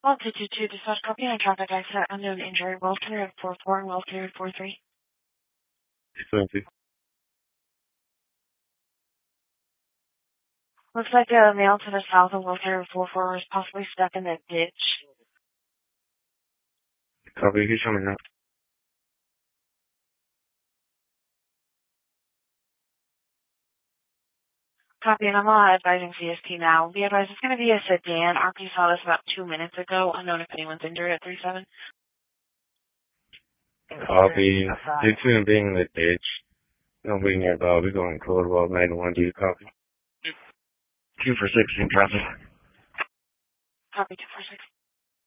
1222, dispatch copy on traffic accident, unknown injury, well clear at 44 and well clear at 43. 20. Looks like a male to the south of well clear at 44 was possibly stuck in the ditch. Copy, he's coming up. Copy, and I'm advising CST now. Be advised, it's going to be a sedan. RP saw this about 2 minutes ago. Unknown if anyone's injured at 37. Copy. Due to him being in the ditch, nobody nearby. We're going code well 91. Do you copy? 2 for 6 in traffic. Copy, 246.